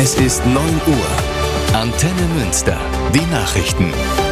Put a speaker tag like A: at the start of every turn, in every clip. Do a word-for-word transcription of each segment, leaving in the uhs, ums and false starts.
A: Es ist neun Uhr. Antenne Münster. Die Nachrichten.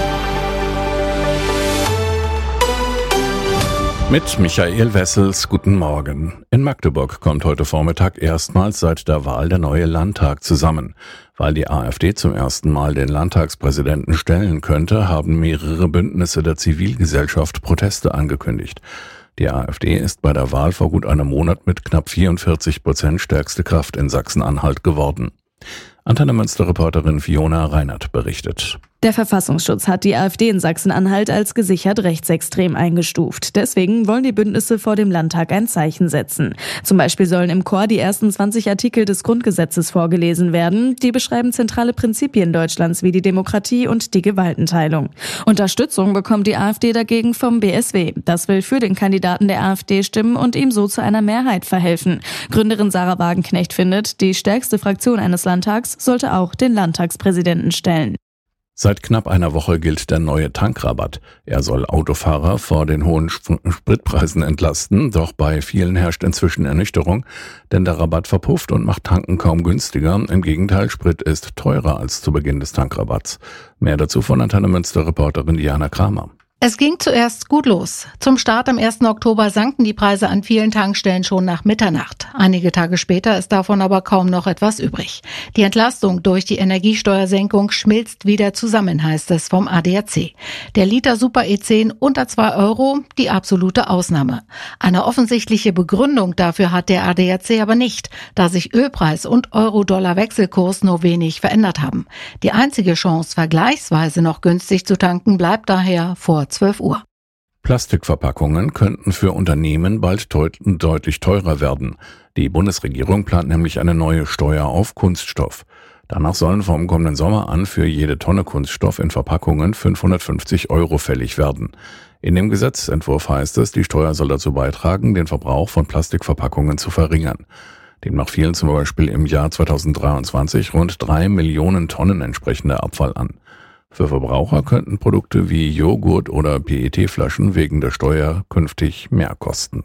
B: Mit Michael Wessels, guten Morgen. In Magdeburg kommt heute Vormittag erstmals seit der Wahl der neue Landtag zusammen. Weil die AfD zum ersten Mal den Landtagspräsidenten stellen könnte, haben mehrere Bündnisse der Zivilgesellschaft Proteste angekündigt. Die AfD ist bei der Wahl vor gut einem Monat mit knapp vierundvierzig Prozent stärkste Kraft in Sachsen-Anhalt geworden. Antenne Münster-Reporterin Fiona Reinert berichtet.
C: Der Verfassungsschutz hat die AfD in Sachsen-Anhalt als gesichert rechtsextrem eingestuft. Deswegen wollen die Bündnisse vor dem Landtag ein Zeichen setzen. Zum Beispiel sollen im Chor die ersten zwanzig Artikel des Grundgesetzes vorgelesen werden. Die beschreiben zentrale Prinzipien Deutschlands wie die Demokratie und die Gewaltenteilung. Unterstützung bekommt die AfD dagegen vom B S W. Das will für den Kandidaten der AfD stimmen und ihm so zu einer Mehrheit verhelfen. Gründerin Sarah Wagenknecht findet, die stärkste Fraktion eines Landtags sollte auch den Landtagspräsidenten stellen.
B: Seit knapp einer Woche gilt der neue Tankrabatt. Er soll Autofahrer vor den hohen Spritpreisen entlasten, doch bei vielen herrscht inzwischen Ernüchterung, denn der Rabatt verpufft und macht Tanken kaum günstiger. Im Gegenteil, Sprit ist teurer als zu Beginn des Tankrabatts. Mehr dazu von Antenne Münster-Reporterin Diana Kramer.
D: Es ging zuerst gut los. Zum Start am ersten Oktober sanken die Preise an vielen Tankstellen schon nach Mitternacht. Einige Tage später ist davon aber kaum noch etwas übrig. Die Entlastung durch die Energiesteuersenkung schmilzt wieder zusammen, heißt es vom A D A C. Der Liter Super E zehn unter zwei Euro, die absolute Ausnahme. Eine offensichtliche Begründung dafür hat der A D A C aber nicht, da sich Ölpreis und Euro-Dollar-Wechselkurs nur wenig verändert haben. Die einzige Chance, vergleichsweise noch günstig zu tanken, bleibt daher vor zwölf Uhr.
B: Plastikverpackungen könnten für Unternehmen bald deut- deutlich teurer werden. Die Bundesregierung plant nämlich eine neue Steuer auf Kunststoff. Danach sollen vom kommenden Sommer an für jede Tonne Kunststoff in Verpackungen fünfhundertfünfzig Euro fällig werden. In dem Gesetzentwurf heißt es, die Steuer soll dazu beitragen, den Verbrauch von Plastikverpackungen zu verringern. Demnach fielen zum Beispiel im Jahr zweitausenddreiundzwanzig rund drei Millionen Tonnen entsprechender Abfall an. Für Verbraucher könnten Produkte wie Joghurt oder P E T-Flaschen wegen der Steuer künftig mehr kosten.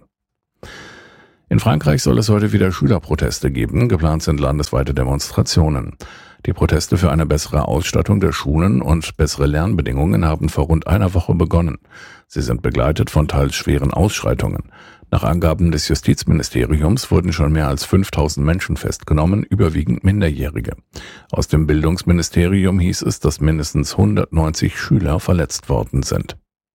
B: In Frankreich soll es heute wieder Schülerproteste geben. Geplant sind landesweite Demonstrationen. Die Proteste für eine bessere Ausstattung der Schulen und bessere Lernbedingungen haben vor rund einer Woche begonnen. Sie sind begleitet von teils schweren Ausschreitungen. Nach Angaben des Justizministeriums wurden schon mehr als fünftausend Menschen festgenommen, überwiegend Minderjährige. Aus dem Bildungsministerium hieß es, dass mindestens hundertneunzig Schüler verletzt worden sind.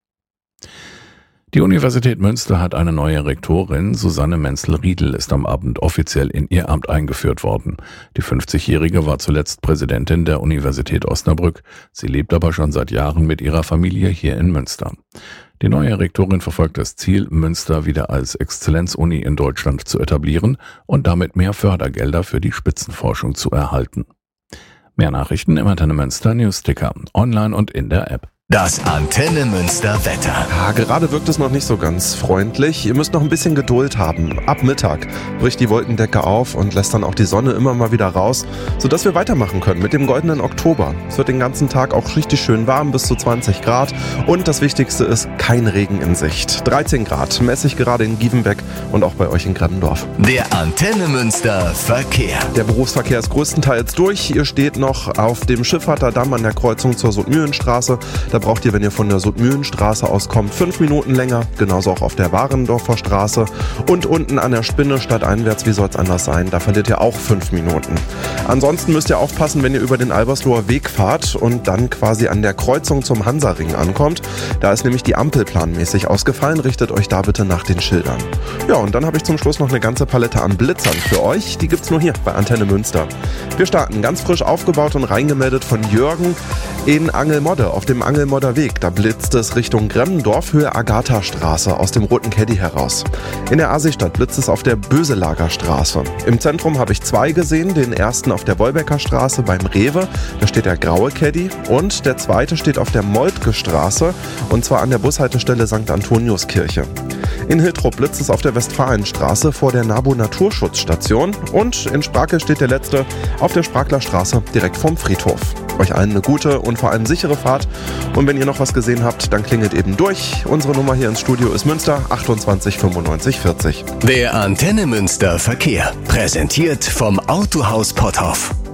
B: Die Universität Münster hat eine neue Rektorin. Susanne Menzel-Riedel ist am Abend offiziell in ihr Amt eingeführt worden. Die fünfzigjährige war zuletzt Präsidentin der Universität Osnabrück. Sie lebt aber schon seit Jahren mit ihrer Familie hier in Münster. Die neue Rektorin verfolgt das Ziel, Münster wieder als Exzellenzuni in Deutschland zu etablieren und damit mehr Fördergelder für die Spitzenforschung zu erhalten. Mehr Nachrichten im Antenne Münster Newsticker, online und in der App.
A: Das Antenne Münster Wetter.
E: Ja, gerade wirkt es noch nicht so ganz freundlich. Ihr müsst noch ein bisschen Geduld haben. Ab Mittag bricht die Wolkendecke auf und lässt dann auch die Sonne immer mal wieder raus, sodass wir weitermachen können mit dem goldenen Oktober. Es wird den ganzen Tag auch richtig schön warm, bis zu zwanzig Grad. Und das Wichtigste ist, kein Regen in Sicht. dreizehn Grad messe ich gerade in Gievenbeck und auch bei euch in Grebbendorf.
A: Der Antenne Münster Verkehr.
E: Der Berufsverkehr ist größtenteils durch. Ihr steht noch auf dem Schifferter Damm an der Kreuzung zur Sotmühlenstraße. Da braucht ihr, wenn ihr von der Sotmühlenstraße auskommt, fünf Minuten länger. Genauso auch auf der Warendorfer Straße. Und unten an der Spinne stadteinwärts, wie soll es anders sein, da verliert ihr auch fünf Minuten. Ansonsten müsst ihr aufpassen, wenn ihr über den Albersloher Weg fahrt und dann quasi an der Kreuzung zum Hansaring ankommt. Da ist nämlich die Ampel planmäßig ausgefallen. Richtet euch da bitte nach den Schildern. Ja, und dann habe ich zum Schluss noch eine ganze Palette an Blitzern für euch. Die gibt's nur hier bei Antenne Münster. Wir starten ganz frisch aufgebaut und reingemeldet von Jürgen in Angelmodde auf dem Angelmodder Weg. Da blitzt es Richtung Grebbendorf, Höhe Agatha-Straße aus dem roten Caddy heraus. In der Aasistadt blitzt es auf der Böselager Straße. Im Zentrum habe ich zwei gesehen, den ersten auf der Wolbecker Straße beim Rewe, da steht der graue Caddy, und der zweite steht auf der Moltke Straße, und zwar an der Bushaltestelle Sankt Antoniuskirche. In Hiltrup blitzt es auf der Westfalenstraße vor der NABU Naturschutzstation, und in Sprakel steht der letzte auf der Sprakler Straße direkt vorm Friedhof. Euch allen eine gute und vor allem sichere Fahrt, und wenn ihr noch was gesehen habt, dann klingelt eben durch. Unsere Nummer hier ins Studio ist Münster achtundzwanzig fünfundneunzig vierzig.
A: Der Antenne Münster Verkehr, präsentiert vom Autohaus Potthoff.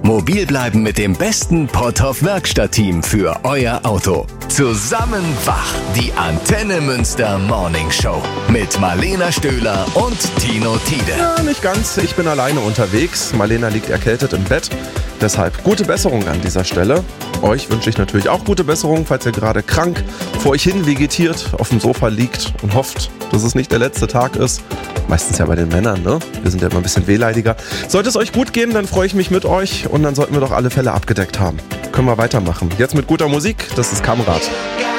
A: Mobil bleiben mit dem besten Potthoff-Werkstatt-Team für euer Auto. Zusammen wach, die Antenne Münster Morning Show mit Marlena Stöhler und Tino Tiede.
E: Ja, nicht ganz. Ich bin alleine unterwegs. Marlena liegt erkältet im Bett. Deshalb gute Besserung an dieser Stelle. Euch wünsche ich natürlich auch gute Besserung, falls ihr gerade krank vor euch hin vegetiert, auf dem Sofa liegt und hofft, dass es nicht der letzte Tag ist. Meistens ja bei den Männern, ne? Wir sind ja immer ein bisschen wehleidiger. Sollte es euch gut gehen, dann freue ich mich mit euch und dann sollten wir doch alle Fälle abgedeckt haben. Können wir weitermachen. Jetzt mit guter Musik, das ist Kamrat.